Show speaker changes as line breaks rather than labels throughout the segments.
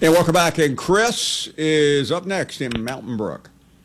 And welcome back. And Chris is up next in Mountain Brook.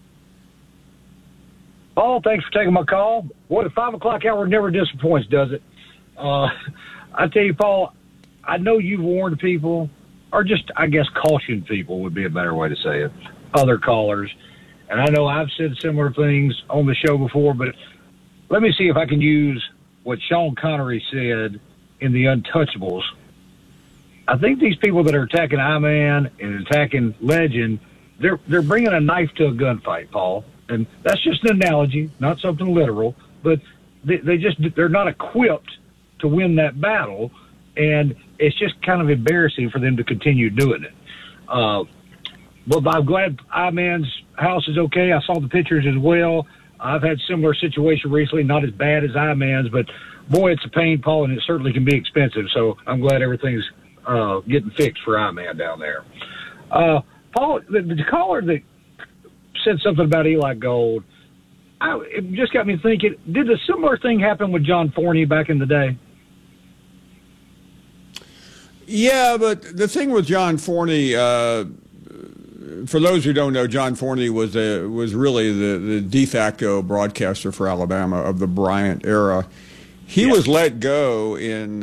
Paul, thanks for taking my call. Boy, the 5 o'clock hour never disappoints, does it? I tell you, Paul, I know you've warned people, or just, I guess, cautioned people would be a better way to say it, other callers. And I know I've said similar things on the show before, but let me see if I can use what Sean Connery said in The Untouchables. I think these people that are attacking I-Man and attacking Legend, they're bringing a knife to a gunfight, Paul. And that's just an analogy, not something literal, but they're not equipped to win that battle, and it's just kind of embarrassing for them to continue doing it. But I'm glad I-Man's house is okay. I saw the pictures as well. I've had similar situation recently, not as bad as I-Man's, but boy, it's a pain, Paul, and it certainly can be expensive. So I'm glad everything's getting fixed for I-Man down there. Paul, the caller that said something about Eli Gold, it just got me thinking, did a similar thing happen with John Forney back in the day?
Yeah, but the thing with John Forney, for those who don't know, John Forney was really the de facto broadcaster for Alabama of the Bryant era. He was let go in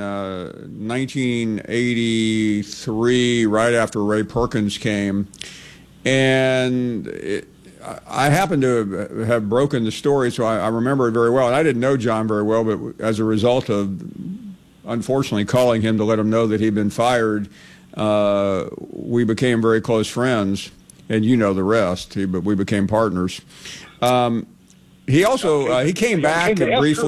1983, right after Ray Perkins came, and I happened to have broken the story, so I remember it very well. And I didn't know John very well, but as a result of, unfortunately, calling him to let him know that he'd been fired, we became very close friends, and you know the rest. But we became partners. He also he came back briefly.